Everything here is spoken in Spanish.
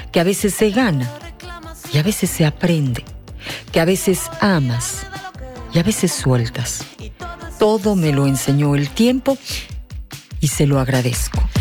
que a veces se gana y a veces se aprende, que a veces amas y a veces sueltas. Todo me lo enseñó el tiempo y se lo agradezco.